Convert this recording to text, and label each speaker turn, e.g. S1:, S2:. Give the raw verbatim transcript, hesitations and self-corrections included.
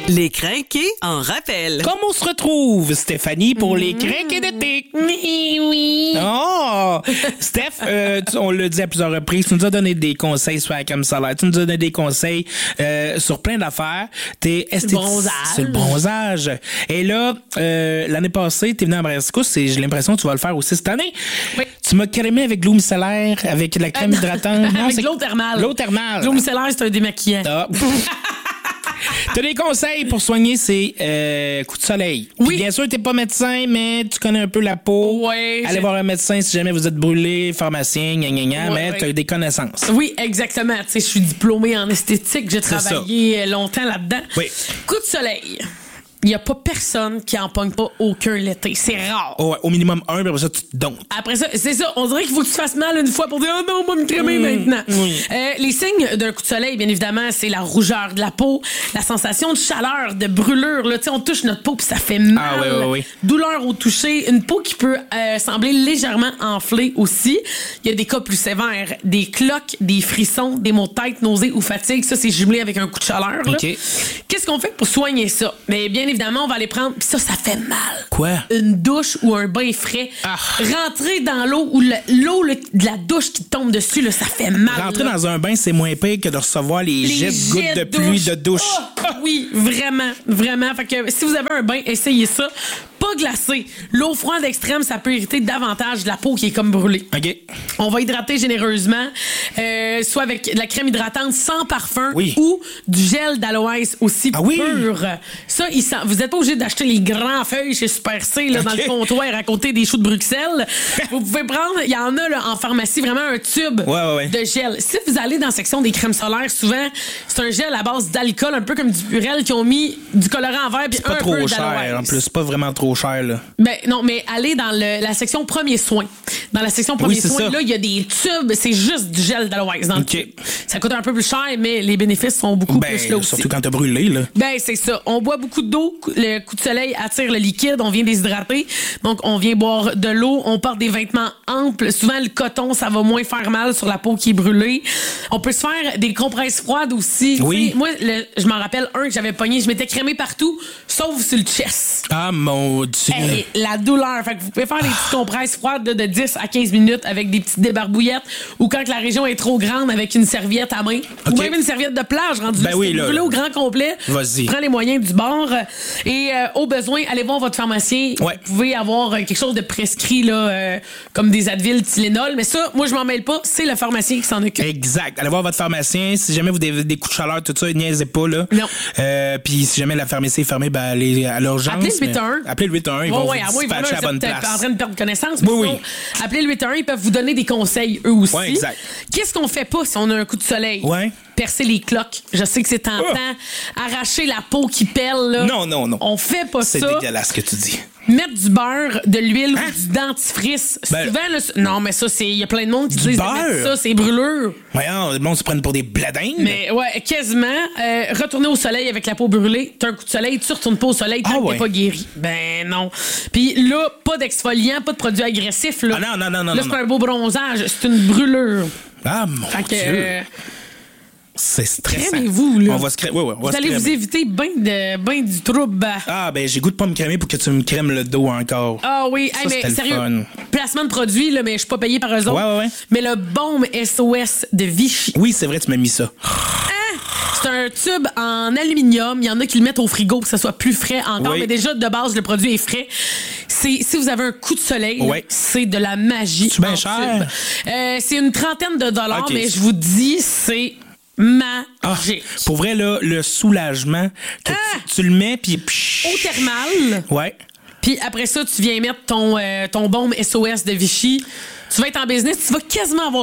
S1: Les crinqués en rappel.
S2: Comme on se retrouve, Stéphanie, pour mmh. les crinqués d'été.
S3: Oui, oui.
S2: Oh! Steph, euh, tu, on l'a dit à plusieurs reprises, tu nous as donné des conseils sur la crème solaire, tu nous as donné des conseils euh, sur plein d'affaires. T'es esthétique.
S3: Le bronzage.
S2: C'est le bronzage. Et là, euh, l'année passée, t'es venu à Brascousse et j'ai l'impression que tu vas le faire aussi cette année.
S3: Oui.
S2: Tu m'as crémé avec l'eau micellaire, avec la crème
S3: euh,
S2: hydratante.
S3: Non, avec
S2: c'est...
S3: l'eau thermale.
S2: L'eau thermale.
S3: L'eau micellaire, c'est un démaquillant.
S2: Ah. T'as des conseils pour soigner ces euh, coups de soleil.
S3: Oui.
S2: Puis bien sûr, t'es pas médecin, mais tu connais un peu la peau.
S3: Ouais,
S2: Allez
S3: je...
S2: voir un médecin si jamais vous êtes brûlé, pharmacien, gna gna gna,
S3: ouais,
S2: mais
S3: ouais.
S2: t'as des connaissances.
S3: Oui, exactement. Tu sais, je suis diplômée en esthétique. J'ai
S2: C'est
S3: travaillé ça. longtemps là-dedans.
S2: Oui.
S3: Coup de soleil. Il n'y a pas personne qui en pogne pas aucun l'été. C'est rare.
S2: Oh, ouais, au minimum un, puis après ça, tu te donnes.
S3: Après ça, c'est ça. On dirait qu'il faut que tu te fasses mal une fois pour dire « Oh non, on va me crémer mmh, maintenant.
S2: Oui. »
S3: euh, Les signes d'un coup de soleil, bien évidemment, c'est la rougeur de la peau, la sensation de chaleur, de brûlure. Là, tu sais, on touche notre peau puis ça fait mal.
S2: Ah, oui, oui, oui.
S3: Douleur au toucher. Une peau qui peut euh, sembler légèrement enflée aussi. Il y a des cas plus sévères. Des cloques, des frissons, des maux de tête, nausées ou fatigue. Ça, c'est jumelé avec un coup de chaleur. Là.
S2: OK.
S3: Qu'est-ce qu'on fait pour soigner ça? Mais bien évidemment, on va aller prendre... Puis ça, ça fait mal.
S2: Quoi?
S3: Une douche ou un bain frais.
S2: Ah.
S3: Rentrer dans l'eau ou le, l'eau le, de la douche qui tombe dessus, là, ça fait mal.
S2: Rentrer
S3: là.
S2: dans un bain, c'est moins pire que de recevoir les,
S3: Les
S2: jets de gouttes
S3: jets
S2: de
S3: de
S2: pluie
S3: douche.
S2: de douche.
S3: Oh, oui, vraiment, vraiment. Fait que si vous avez un bain, essayez ça. Pas glacé. L'eau froide extrême, ça peut irriter davantage la peau qui est comme brûlée.
S2: OK.
S3: On va hydrater généreusement, euh, soit avec de la crème hydratante sans parfum
S2: Oui.
S3: ou du gel d'aloès aussi
S2: Ah oui?
S3: pur. Ça, il sent, vous n'êtes pas obligé d'acheter les grands feuilles chez Super C là,
S2: OK.
S3: dans le comptoir à côté des choux de Bruxelles. Vous pouvez prendre, il y en a là, en pharmacie, vraiment un tube
S2: Ouais, ouais, ouais.
S3: de gel. Si vous allez dans la section des crèmes solaires, souvent, c'est un gel à base d'alcool, un peu comme du Purell, qui ont mis du colorant en vert puis
S2: C'est pas
S3: un
S2: trop
S3: peu
S2: cher,
S3: d'aloès.
S2: en plus. C'est pas vraiment trop cher, là.
S3: Ben non, mais allez dans le, la section premiers soins. Dans la section premiers
S2: Oui, c'est
S3: soins,
S2: ça.
S3: là, il y a des tubes, c'est juste du gel d'aloès dans
S2: OK.
S3: le tube. Ça coûte un peu plus cher, mais les bénéfices sont beaucoup
S2: Ben,
S3: plus là aussi.
S2: surtout quand t'as brûlé, là.
S3: Ben, c'est ça. On boit beaucoup d'eau. Le coup de soleil attire le liquide. On vient déshydrater. Donc, on vient boire de l'eau. On porte des vêtements amples. Souvent, le coton, ça va moins faire mal sur la peau qui est brûlée. On peut se faire des compresses froides aussi.
S2: Oui.
S3: T'sais, moi, le, je m'en rappelle un que j'avais pogné. Je m'étais crémé partout, sauf sur le chest.
S2: Ah, mon Dieu.
S3: Hey, la douleur. Fait que vous pouvez faire des petites compresses froides là, de dix à quinze minutes avec des petites débarbouillettes ou quand la région est trop grande avec une serviette à main.
S2: OK.
S3: Ou même une serviette de plage rendue
S2: Ben
S3: là,
S2: oui,
S3: c'est
S2: là,
S3: brûlé
S2: là.
S3: au grand complet.
S2: Vas-y.
S3: Prends les moyens du bord. Et euh, au besoin, allez voir votre pharmacien.
S2: Ouais.
S3: Vous pouvez avoir euh, quelque chose de prescrit là, euh, comme des Advil, Tylenol. Mais ça, moi, je m'en mêle pas. C'est le pharmacien qui s'en occupe.
S2: Exact. Allez voir votre pharmacien. Si jamais vous avez des coups de chaleur, tout ça, niaisez pas, là.
S3: Non.
S2: Euh, puis si jamais la pharmacie est fermée, ben, allez à l'urgence.
S3: Appelez le huit un un.
S2: Mais... Appelez le huit un un. Ils
S3: Ouais,
S2: vont
S3: ouais,
S2: vous
S3: ah oui,
S2: dispatcher
S3: vraiment,
S2: à la bonne
S3: vous êtes
S2: place.
S3: en train de perdre connaissance.
S2: Oui,
S3: mais
S2: oui.
S3: sinon, appelez le huit un un, ils peuvent vous donner des conseils, eux aussi.
S2: Ouais, exact.
S3: Qu'est-ce qu'on fait pas si on a un coup de soleil?
S2: Ouais.
S3: Percer les cloques. Je sais que c'est tentant.
S2: Oh.
S3: Arracher la peau qui pèle, là.
S2: Non, non, non.
S3: On fait pas
S2: C'est
S3: ça.
S2: dégueulasse ce que tu dis.
S3: Mettre du beurre, de l'huile
S2: Hein?
S3: ou du dentifrice.
S2: Ben-
S3: Souvent, là, non, mais ça, c'est. Il y a plein de monde qui
S2: Du
S3: disent
S2: beurre?
S3: de mettre ça, c'est brûlure.
S2: Voyons, le monde se prenne pour des bladins.
S3: Mais ouais, quasiment. Euh, retourner au soleil avec la peau brûlée. T'as un coup de soleil, tu retournes pas au soleil tant
S2: Ah
S3: que
S2: ouais.
S3: t'es pas guéri. Ben non. Puis là, pas d'exfoliant, pas de produits agressifs. Là,
S2: Ah non, non, non, non,
S3: là,
S2: non,
S3: c'est
S2: non.
S3: un beau bronzage. C'est une brûlure.
S2: Ah, mon
S3: Fait que.
S2: Dieu.
S3: euh,
S2: C'est stressant.
S3: Crémez-vous, là.
S2: On va se crémer. Ouais, ouais, on va
S3: vous
S2: se
S3: allez vous
S2: crémer.
S3: éviter bien de, ben du trouble.
S2: Ah, ben, j'ai goût de pas me crémer pour que tu me crèmes le dos encore.
S3: Ah oui,
S2: Ça,
S3: hey, mais
S2: c'était le
S3: sérieux,
S2: fun.
S3: placement de produit, là, mais je suis pas payé par eux autres.
S2: Ouais, ouais, ouais.
S3: Mais le baume S O S de Vichy.
S2: Oui, c'est vrai, tu m'as mis ça.
S3: Hein? C'est un tube en aluminium. Il y en a qui le mettent au frigo pour que ça soit plus frais encore.
S2: Oui.
S3: Mais déjà, de base, le produit est frais. C'est, si vous avez un coup de soleil, là,
S2: Ouais.
S3: c'est de la magie.
S2: C'est-tu bien
S3: en
S2: cher?
S3: tube. Euh, c'est une trentaine de dollars,
S2: Ok.
S3: mais je vous dis, c'est magique.
S2: Ah, pour vrai, là, le soulagement, que
S3: Ah!
S2: tu, tu le mets, puis... psh,
S3: Eau thermale.
S2: Ouais.
S3: Puis après ça, tu viens mettre ton, euh, ton baume S O S de Vichy. Tu vas être en business, tu vas quasiment avoir